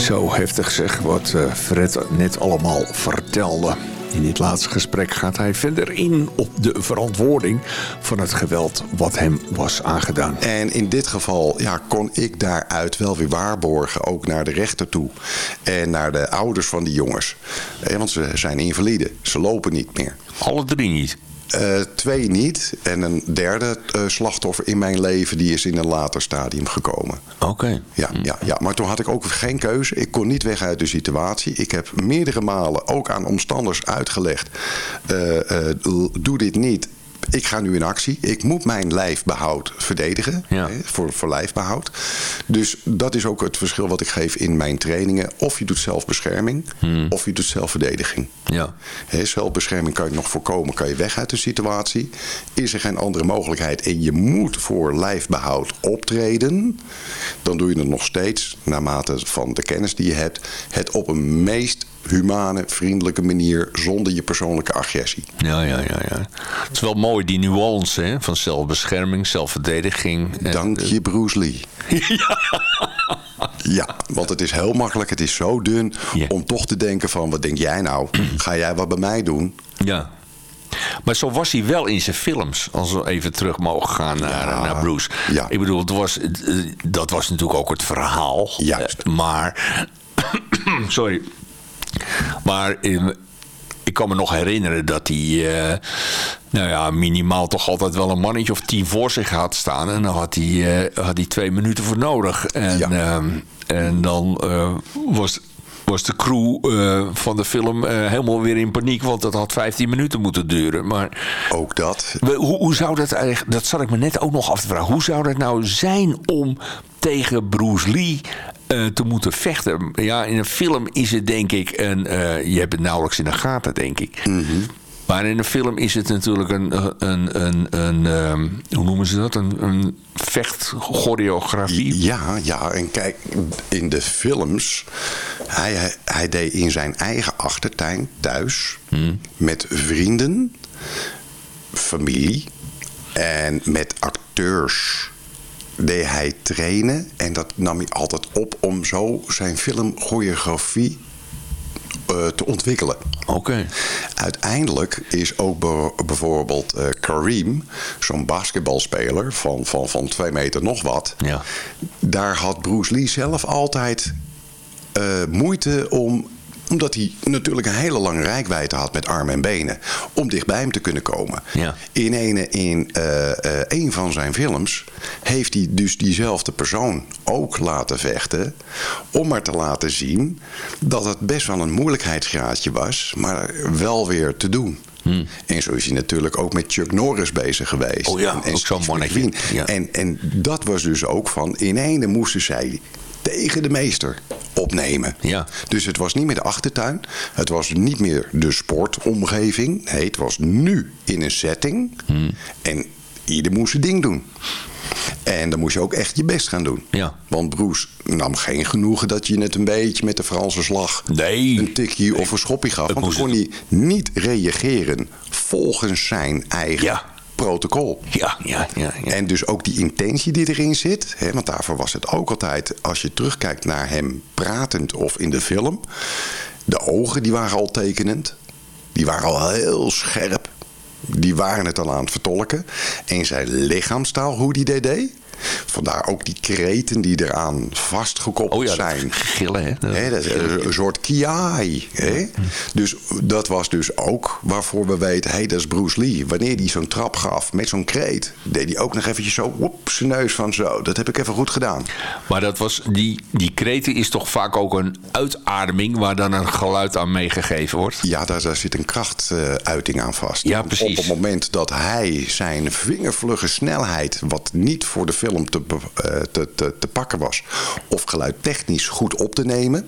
Zo heftig zeg, wat Fred net allemaal vertelde. In dit laatste gesprek gaat hij verder in op de verantwoording van het geweld wat hem was aangedaan. En in dit geval kon ik daaruit wel weer waarborgen, ook naar de rechter toe. En naar de ouders van die jongens. Want ze zijn invalide, ze lopen niet meer. Alle 3 niet? 2 niet. En een derde slachtoffer in mijn leven, die is in een later stadium gekomen. Oké. Ja, maar toen had ik ook geen keuze. Ik kon niet weg uit de situatie. Ik heb meerdere malen ook aan omstanders uitgelegd. Doe dit niet. Ik ga nu in actie. Ik moet mijn lijfbehoud verdedigen. Ja. Voor lijfbehoud. Dus dat is ook het verschil wat ik geef in mijn trainingen. Of je doet zelfbescherming. Of je doet zelfverdediging. Ja. Zelfbescherming kan je nog voorkomen. Kan je weg uit de situatie. Is er geen andere mogelijkheid. En je moet voor lijfbehoud optreden. Dan doe je het nog steeds. Naarmate van de kennis die je hebt. Het op een meest humane, vriendelijke manier, zonder je persoonlijke agressie. Ja. Het is wel mooi, die nuance hè, van zelfbescherming, zelfverdediging. Dank je, Bruce Lee. Ja, want het is heel makkelijk, het is zo dun om toch te denken van, wat denk jij nou? Ga jij wat bij mij doen? Ja. Maar zo was hij wel in zijn films. Als we even terug mogen gaan naar Bruce. Ja. Ik bedoel, dat was natuurlijk ook het verhaal. Juist. Maar sorry. Maar ik kan me nog herinneren dat hij minimaal toch altijd wel een mannetje of 10 voor zich had staan. En dan had hij 2 minuten voor nodig. En dan was de crew van de film helemaal weer in paniek. Want dat had 15 minuten moeten duren. Maar ook dat. Hoe zou dat eigenlijk... Dat zat ik me net ook nog af te vragen. Hoe zou dat nou zijn om tegen Bruce Lee te moeten vechten? Ja, in een film is het denk ik... je hebt het nauwelijks in de gaten, denk ik. Mm-hmm. Maar in een film is het natuurlijk hoe noemen ze dat? Een vechtchoreografie. Ja, en kijk, in de films, hij deed in zijn eigen achtertuin thuis, met vrienden, familie en met acteurs deed hij trainen. En dat nam hij altijd op om zo zijn filmchoreografie te ontwikkelen. Oké. Uiteindelijk is ook bijvoorbeeld Kareem, zo'n basketbalspeler van 2 meter nog wat. Ja. Daar had Bruce Lee zelf altijd moeite omdat hij natuurlijk een hele lange reikwijdte had met armen en benen. Om dichtbij hem te kunnen komen. Ja. In een van zijn films heeft hij dus diezelfde persoon ook laten vechten. Om maar te laten zien dat het best wel een moeilijkheidsgraadje was. Maar wel weer te doen. En zo is hij natuurlijk ook met Chuck Norris bezig geweest. Oh ja, en ook zo'n mannetje. Ja. En dat was dus ook van... In ene moesten zij tegen de meester opnemen. Ja. Dus het was niet meer de achtertuin. Het was niet meer de sportomgeving. Nee, het was nu in een setting. En ieder moest zijn ding doen. En dan moest je ook echt je best gaan doen. Ja. Want Bruce nam geen genoegen dat je het een beetje met de Franse slag... een tikje of een schopje gaf. Want dan kon hij niet reageren volgens zijn eigen protocol. Ja. En dus ook die intentie die erin zit. Want daarvoor was het ook altijd, als je terugkijkt naar hem pratend of in de film. De ogen die waren al tekenend. Die waren al heel scherp. Die waren het al aan het vertolken. En zijn lichaamstaal, hoe die deed. Vandaar ook die kreten die eraan vastgekoppeld zijn. Gillen, hè? Dat is een soort kiai. Dus dat was dus ook waarvoor we weten... dat is Bruce Lee. Wanneer hij zo'n trap gaf met zo'n kreet... deed hij ook nog eventjes zo... zijn neus van zo. Dat heb ik even goed gedaan. Maar dat was die kreten is toch vaak ook een uitademing... waar dan een geluid aan meegegeven wordt? Ja, daar zit een krachtuiting aan vast. Ja, precies. Op het moment dat hij zijn vingervlugge snelheid... wat niet voor de film te pakken was... of geluidtechnisch goed op te nemen...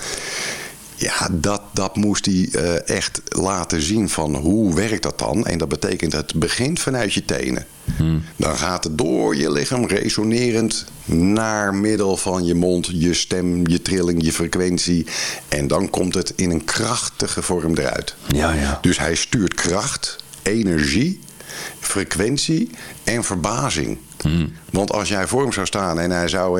Ja, dat moest hij echt laten zien van hoe werkt dat dan. En dat betekent het begint vanuit je tenen. Dan gaat het door je lichaam resonerend naar middel van je mond, je stem, je trilling, je frequentie. En dan komt het in een krachtige vorm eruit. Ja. Dus hij stuurt kracht, energie, frequentie en verbazing. Want als jij voor hem zou staan en hij zou